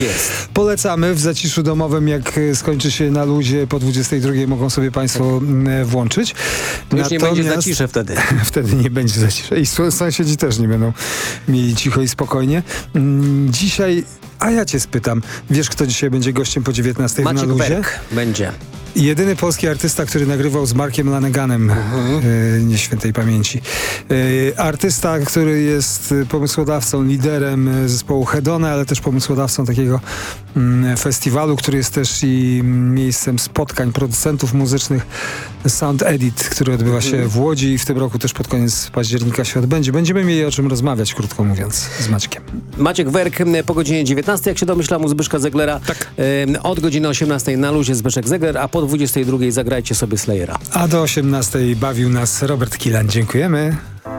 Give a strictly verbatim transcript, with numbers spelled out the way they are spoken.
Jest. Polecamy w zaciszu domowym, jak skończy się na luzie po dwudziestej drugiej mogą sobie państwo tak. włączyć. To już nie będzie zacisze wtedy. Wtedy nie będzie zacisze i sąsiedzi też nie będą mieli cicho i spokojnie. Dzisiaj, a ja cię spytam, wiesz kto dzisiaj będzie gościem po dziewiętnastej Maciek na luzie? Werk będzie. Jedyny polski artysta, który nagrywał z Markiem Laneganem, uh-huh. y, nieświętej pamięci. Y, artysta, który jest pomysłodawcą, liderem zespołu Hedona, ale też pomysłodawcą takiego y, festiwalu, który jest też i miejscem spotkań producentów muzycznych Sound Edit, który odbywa się uh-huh. w Łodzi i w tym roku też pod koniec października się odbędzie. Będziemy mieli o czym rozmawiać, krótko mówiąc, z Maćkiem. Maciek Werk po godzinie dziewiętnastej, jak się domyślam, u Zbyszka Zeglera. Tak. Y, od godziny osiemnastej na luzie Zbyszek Zegler, a po dwudziestej drugiej zagrajcie sobie Slayera. A do osiemnastej bawił nas Robert Kilan. Dziękujemy.